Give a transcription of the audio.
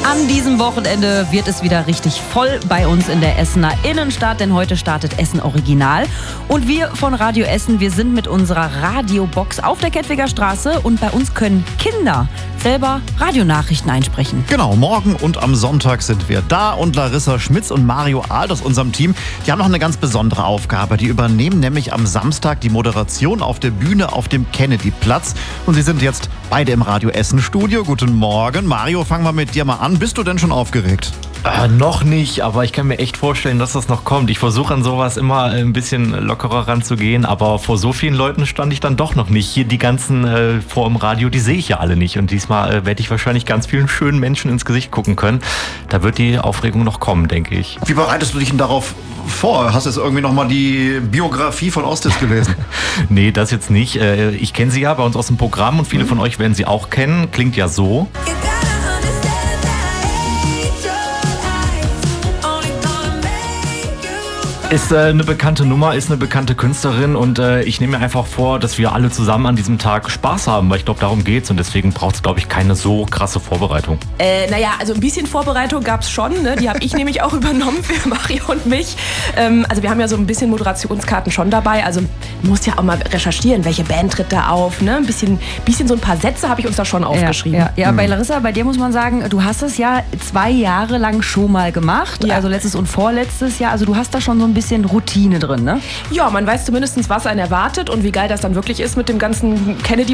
An diesem Wochenende wird es wieder richtig voll bei uns in der Essener Innenstadt, denn heute startet Essen Original. Und wir von Radio Essen, wir sind mit unserer Radiobox auf der Kettwiger Straße und bei uns können Kinder selber Radionachrichten einsprechen. Genau, morgen und am Sonntag sind wir da und Larissa Schmitz und Mario Ahl aus unserem Team, die haben noch eine ganz besondere Aufgabe. Die übernehmen nämlich am Samstag die Moderation auf der Bühne auf dem Kennedy-Platz und sie sind jetzt beide im Radio Essen Studio. Guten Morgen. Mario, fangen wir mit dir mal an. Bist du denn schon aufgeregt? Noch nicht, aber ich kann mir echt vorstellen, dass das noch kommt. Ich versuche an sowas immer ein bisschen lockerer ranzugehen, aber vor so vielen Leuten stand ich dann doch noch nicht. Hier die ganzen vor dem Radio, die sehe ich ja alle nicht. Und diesmal werde ich wahrscheinlich ganz vielen schönen Menschen ins Gesicht gucken können. Da wird die Aufregung noch kommen, denke ich. Wie bereitest du dich denn darauf vor? Hast du jetzt irgendwie nochmal die Biografie von Ostis gelesen? Nee, das jetzt nicht. Ich kenne sie ja bei uns aus dem Programm und viele von euch werden sie auch kennen. Klingt ja so. Ist eine bekannte Nummer, ist eine bekannte Künstlerin und ich nehme mir einfach vor, dass wir alle zusammen an diesem Tag Spaß haben, weil ich glaube, darum geht's und deswegen braucht es, glaube ich, keine so krasse Vorbereitung. Also ein bisschen Vorbereitung gab's schon, ne? Die habe ich nämlich auch übernommen für Mario und mich. Also wir haben ja so ein bisschen Moderationskarten schon dabei, also du musst ja auch mal recherchieren, welche Band tritt da auf, ne? Ein bisschen so ein paar Sätze habe ich uns da schon aufgeschrieben. Ja, bei Larissa, bei dir muss man sagen, du hast es ja 2 Jahre lang schon mal gemacht, also letztes und vorletztes Jahr, also du hast da schon so ein bisschen Routine drin, ne? Ja, man weiß zumindest, was einen erwartet und wie geil das dann wirklich ist mit dem ganzen Kennedy